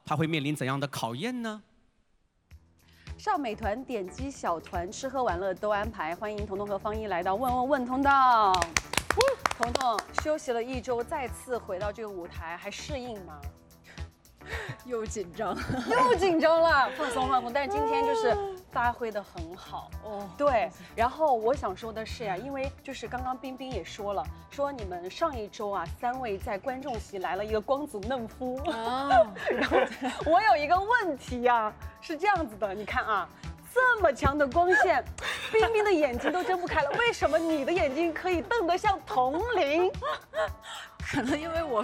他会面临怎样的考验呢？ 上美团点击小团，吃喝玩乐都安排。欢迎彤彤和方一来到问通道。彤彤休息了1周，再次回到这个舞台，还适应吗？ 又紧张， 又紧张了，放松。但是今天就是发挥的很好哦。对，然后我想说的是呀，因为就是刚刚冰冰也说了，说你们上1周啊，3位在观众席来了一个光子嫩肤哦。然后我有一个问题呀，是这样子的，你看啊。这么强的光线，冰冰的眼睛都睁不开了，为什么你的眼睛可以瞪得像铜铃？ 可能因为我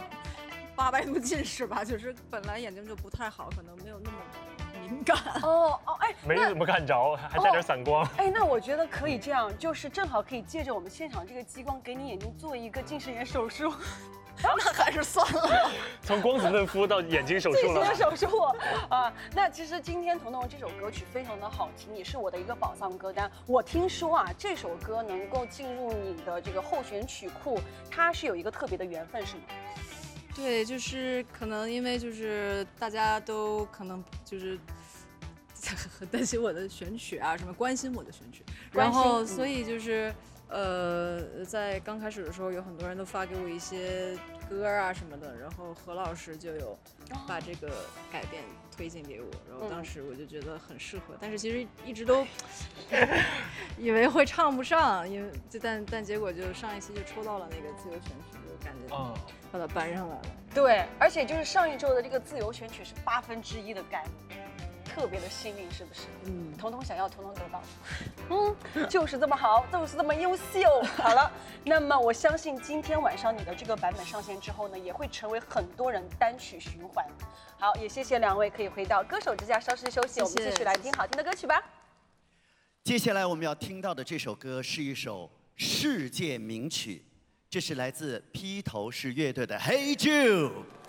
800度近视吧，就是本来眼睛就不太好，可能没有那么敏感。 哎， 没怎么看着，还带点散光。 哎，那我觉得可以这样，就是正好可以借着我们现场这个激光，给你眼睛做一个近视眼手术。 那还是算了吧。 从光子嫩肤到眼睛手术了。 眼睛手术啊！那其实今天彤彤这首歌曲非常的好听，也是我的一个宝藏歌单。我听说啊，这首歌能够进入你的这个候选曲库，它是有一个特别的缘分，是吗？ 对，就是可能因为就是大家都可能就是很担心我的选曲啊，什么关心我的选曲，然后所以就是。在刚开始的时候，有很多人都发给我一些歌啊什么的，然后何老师就有把这个改编推荐给我，然后当时我就觉得很适合，但是其实一直都以为会唱不上，因为但结果就上一期就抽到了那个自由选曲，就感觉把它搬上来了。 对，而且就是上1周的这个自由选曲是1/8的概率。特别的幸运，是不是？彤彤想要，彤彤得到。就是这么好，就是这么优秀。好了，那么我相信今天晚上你的这个版本上线之后呢，也会成为很多人单曲循环。好，也谢谢2位，可以回到歌手之家稍事休息，我们继续来听好听的歌曲吧。 接下来我们要听到的这首歌是一首世界名曲，这是来自披头士乐队的《Hey Jude》。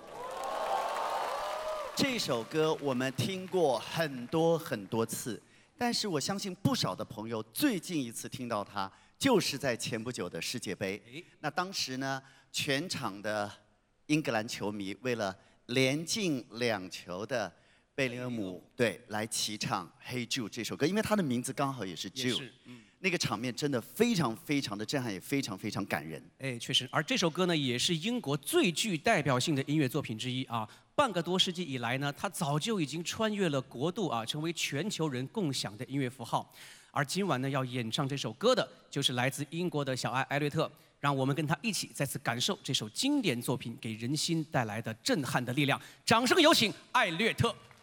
这首歌我们听过很多次，但是我相信不少的朋友最近一次听到它，就是在前不久的世界杯。那当时呢，全场的英格兰球迷为了连进2球的贝林厄姆对来齐唱《Hey Jude》这首歌，因为它的名字刚好也是 Jude。那个场面真的非常的震撼，也非常感人。 哎，确实，而这首歌呢，也是英国最具代表性的音乐作品之一啊。半个多世纪以来呢，它早就已经穿越了国度啊，成为全球人共享的音乐符号。而今晚呢，要演唱这首歌的，就是来自英国的小艾略特。让我们跟他一起再次感受这首经典作品给人心带来的震撼的力量。掌声有请艾略特。